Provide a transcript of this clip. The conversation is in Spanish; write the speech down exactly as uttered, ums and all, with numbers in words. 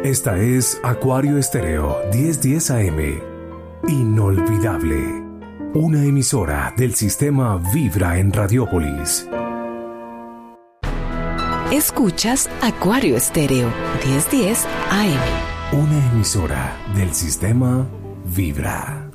Esta es Acuario Estéreo diez diez A M. Inolvidable. Una emisora del sistema Vibra en Radiópolis. Escuchas Acuario Estéreo diez diez A M. Una emisora del sistema Vibra.